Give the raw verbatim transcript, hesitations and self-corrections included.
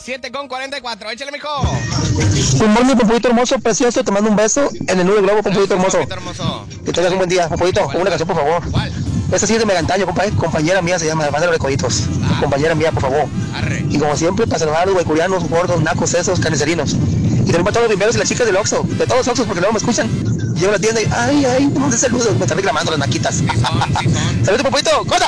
siete con cuarenta y cuatro. Échale, mijo. Good morning, Pompodito hermoso, precioso. Te mando un beso en el nube globo, Pompodito hermoso. hermoso. Que tengas un buen día, Pompodito. Con una canción, por favor. ¿Cuál? Esa sí es de Megantaño, compa. Compañera mía se llama, Hermano de Coditos. Ah. Compañera mía, por favor. Arre. Y como siempre, para saludar a los guaycurianos, gordos, nacos, esos, carnicerinos. Y también para todos los primeros y las chicas del Oxxo. De todos los Oxxos, porque luego me escuchan. Llego a la tienda y, ay, ay, no de saludos. Me están reclamando las naquitas. Sí son, sí son. Saludos, Pompodito. ¡Corta!